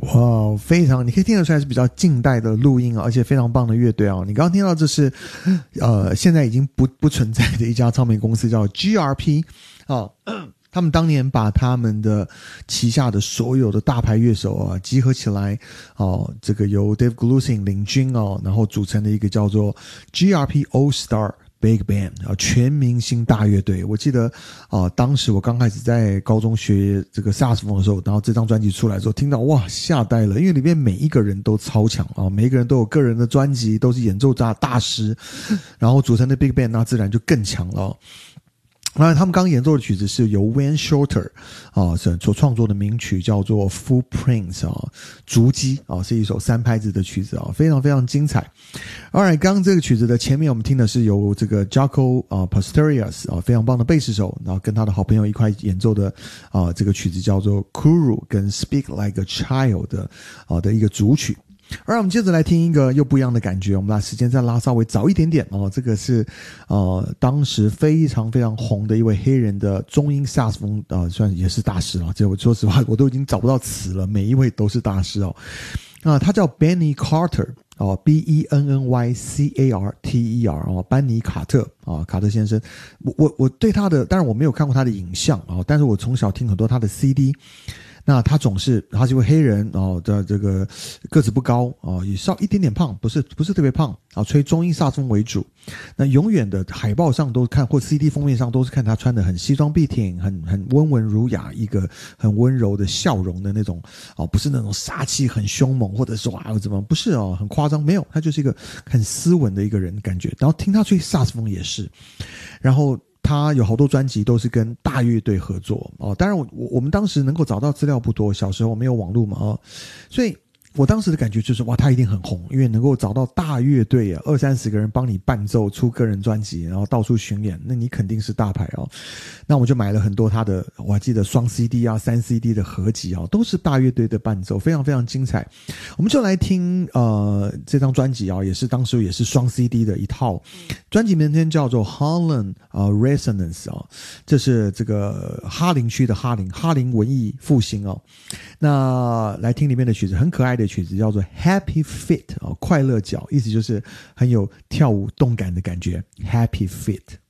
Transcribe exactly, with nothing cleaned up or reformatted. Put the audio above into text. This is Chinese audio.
哇，非常，你可以听得出来是比较近代的录音啊，而且非常棒的乐队啊。你刚刚听到这是，呃，现在已经不不存在的一家唱片公司叫 G R P 啊。他们当年把他们的旗下的所有的大牌乐手啊集合起来，哦，这个由 Dave Glusin 领军哦，然后组成的一个叫做 G R P All Star Big Band 啊，全明星大乐队。我记得啊，当时我刚开始在高中学这个萨克斯风的时候，然后这张专辑出来的时候，听到哇吓呆了，因为里面每一个人都超强啊，每一个人都有个人的专辑，都是演奏家大师，然后组成的 Big Band 那自然就更强了哦。那他们刚演奏的曲子是由 Wayne Shorter 啊所创作的名曲，叫做 Footprints 啊，足迹啊，是一首三拍子的曲子啊，非常非常精彩。Alright， 刚刚这个曲子的前面我们听的是由这个 Jaco 啊 Pastorius 啊，非常棒的贝斯手，然后跟他的好朋友一块演奏的啊，这个曲子叫做 Kuru 跟 Speak Like a Child 的啊的一个组曲。而我们接着来听一个又不一样的感觉，我们把时间再拉稍微早一点点哦。这个是呃当时非常非常红的一位黑人的中音萨克斯风啊、呃，算也是大师了。这我说实话，我都已经找不到词了，每一位都是大师哦。啊、呃，他叫 Benny Carter 哦 ，B E N N Y C A R T E R 哦，班尼卡特啊、哦，卡特先生。我我我对他的，当然我没有看过他的影像啊、哦，但是我从小听很多他的 C D。那他总是，他是一位黑人哦的这个个子不高哦，也稍一点点胖，不是不是特别胖啊，吹中音萨克斯风为主。那永远的海报上都看，或 C D 封面上都是看他穿的很西装笔挺，很很温文儒雅，一个很温柔的笑容的那种哦，不是那种杀气很凶猛，或者说啊怎么不是哦，很夸张，没有，他就是一个很斯文的一个人感觉。然后听他吹萨克斯风也是，然后。他有好多专辑都是跟大乐队合作哦，当然我我我们当时能够找到资料不多，小时候没有网络嘛哦，所以我当时的感觉就是哇，他一定很红，因为能够找到大乐队啊，二三十个人帮你伴奏出个人专辑，然后到处巡演，那你肯定是大牌哦。那我就买了很多他的，我还记得双 C D 啊、三 C D 的合集啊，都是大乐队的伴奏，非常非常精彩。我们就来听呃这张专辑啊，也是当时也是双 C D 的一套，专辑名称叫做 Harlem 啊、呃、Resonance 啊，这是这个哈林区的哈林哈林文艺复兴哦。那来听里面的曲子，很可爱的曲子叫做 Happy Feet 啊，快乐脚，意思就是很有跳舞动感的感觉 Happy Feet。